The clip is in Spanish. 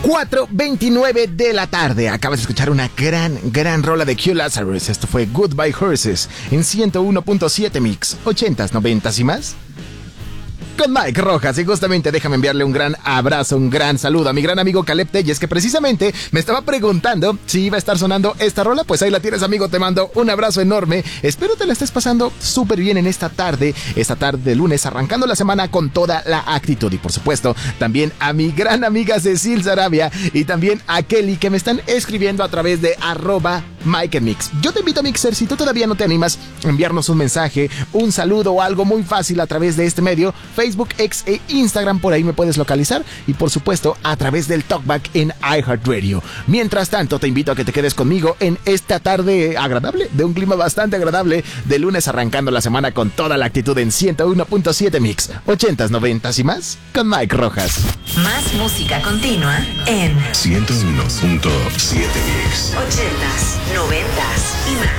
4:29 de la tarde. Acabas de escuchar una gran rola de Q Lazarus. Esto fue Goodbye Horses en 101.7 Mix, 80s, 90s y más. Con Mike Rojas, y justamente déjame enviarle un gran abrazo, un gran saludo a mi gran amigo Caleb Telles, que precisamente me estaba preguntando si iba a estar sonando esta rola. Pues ahí la tienes, amigo, te mando un abrazo enorme. Espero te la estés pasando súper bien en esta tarde de lunes, arrancando la semana con toda la actitud. Y por supuesto, también a mi gran amiga Cecil Sarabia y también a Kelly, que me están escribiendo a través de @MikeMix. Yo te invito a Mixer, si tú todavía no te animas, enviarnos un mensaje, un saludo o algo muy fácil a través de este medio, Facebook, X e Instagram, por ahí me puedes localizar, y por supuesto a través del Talkback en iHeartRadio. Mientras tanto, te invito a que te quedes conmigo en esta tarde agradable, de un clima bastante agradable, de lunes, arrancando la semana con toda la actitud en 101.7 Mix, 80s, 90s y más, con Mike Rojas. Más música continua en 101.7 Mix, 80s, 90s y más.